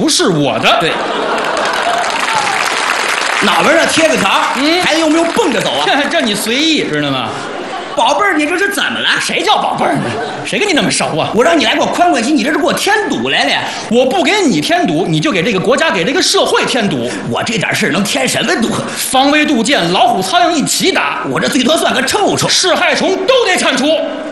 不是我的。 对。脑门上贴个条，孩子用不用蹦着走啊？ 这你随意知道吗？ 宝贝儿，你这是怎么了？ 谁叫宝贝儿呢？谁跟你那么熟啊？ 我让你来给我宽宽心，你这是给我添堵来了。 我不给你添堵，你就给这个国家、给这个社会添堵。 我这点事能添什么堵？ 防微杜渐，老虎苍蝇一起打。 我这最多算个臭虫， 是害虫都得铲除。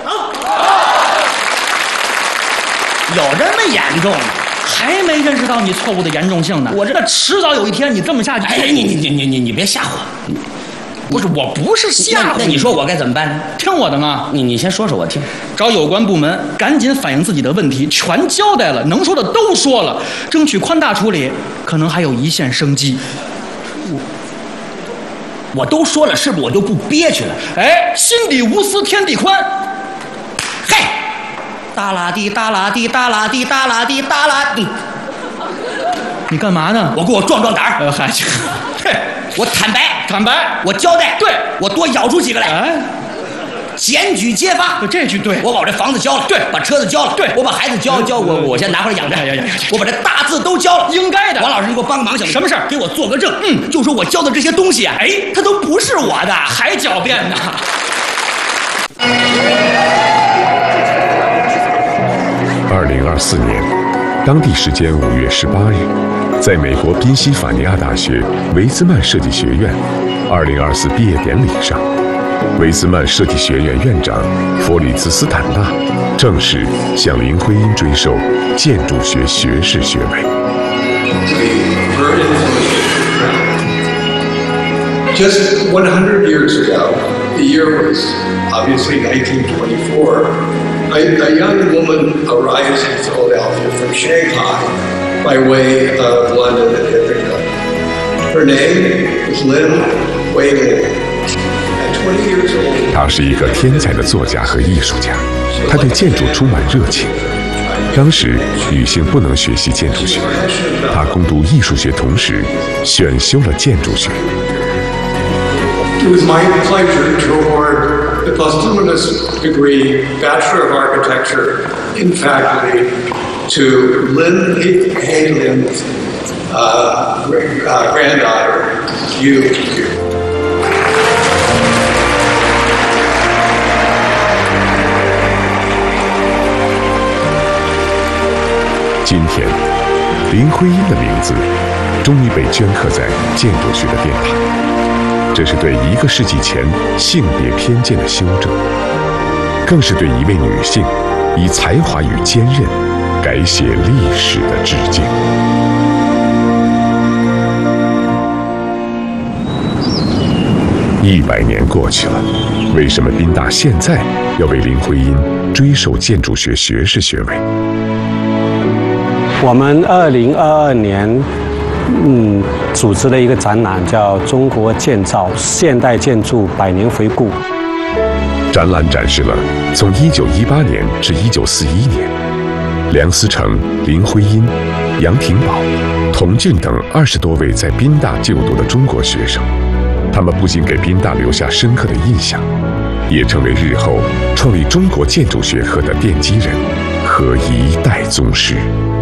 有这么严重吗？ 还没认识到你错误的严重性呢。 我这迟早有一天你这么下去。 哎，你别吓唬我。 不是，我不是吓唬你。 那你说我该怎么办呢？ 听我的嘛。 你先说说我听。 找有关部门赶紧反映自己的问题，全交代了，能说的都说了，争取宽大处理，可能还有一线生机。 我都说了，是不是我就不憋屈了？ 哎，心底无私天地宽。 嘿，哒啦滴哒啦滴哒啦滴哒啦滴哒啦滴。 你干嘛呢？ 我给我壮壮胆儿。 嗨，嘿， 我坦白，我交代， 对， 我多咬出几个来。 哎， 检举揭发， 这句对。 我把我这房子交了， 对， 把车子交了， 对， 我把孩子交，我先拿回来养着。我把这大字都交了， 应该的。 王老师，你给我帮个忙行吗？ 什么事儿？ 给我做个证。就说我交的这些东西啊，哎，它都不是我的， 还狡辩呢。 2024年，当地时间5月18日，在美国宾夕法尼亚大学维兹曼设计学院2024毕业典礼上，维兹曼设计学院院长弗里兹斯坦纳正式向林徽因追授建筑学学士学位。 Just 100 years ago, the year was obviously 1924. A young woman arrives in Philadelphia from Shanghai by way of London and Ithaca. Her name is Lin Weilin. At 20 years old, 他是一个天才的作家和艺术家，他对建筑充满热情。当时女性不能学习建筑学，他攻读艺术学同时选修了建筑学。 It was my pleasure to award the posthumous degree Bachelor of Architecture in Faculty to Lin Heilin's granddaughter, Yu. 今天，林徽因的名字终于被镌刻在建筑学的殿堂。这是对1个世纪前性别偏见的修正，更是对一位女性以才华与坚韧改写历史的致敬。100年过去了，为什么宾大现在要为林徽因追授建筑学学士学位？ 我们2022年组织了一个展览，叫《中国建造现代建筑100年回顾》。 展览展示了从1918年至1941年，梁思成、林徽因、杨廷宝、童俊等20多位在宾大就读的中国学生。他们不仅给宾大留下深刻的印象，也成为日后创立中国建筑学科的奠基人和一代宗师。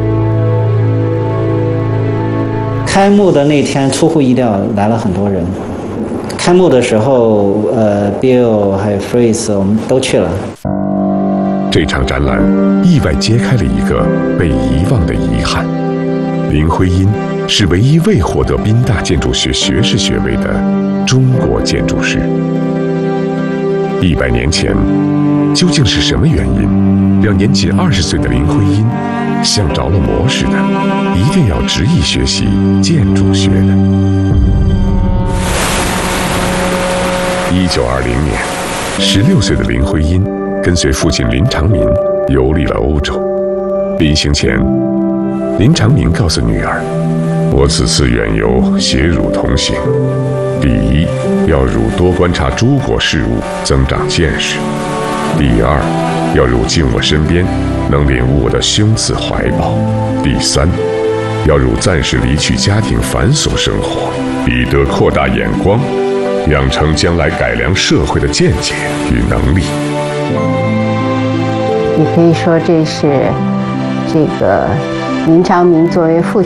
开幕的那天出乎意料来了很多人。开幕的时候，Bill 还有 Freeze 我们都去了。 这场展览意外揭开了一个被遗忘的遗憾：林徽因是唯一未获得宾大建筑学学士学位的中国建筑师。100年前，究竟是什么原因，让年仅20岁的林徽因像着了魔似的，一定要执意学习建筑学呢？1920年，16岁的林徽因跟随父亲林长民游历了欧洲。临行前，林长民告诉女儿：“我此次远游，携汝同行。第一，要汝多观察诸国事物，增长见识；第二，要汝进我身边，能领悟我的胸次怀抱；第三，要汝暂时离去家庭繁琐生活，以得扩大眼光，养成将来改良社会的见解与能力。” 你可以说这是这个林长民作为父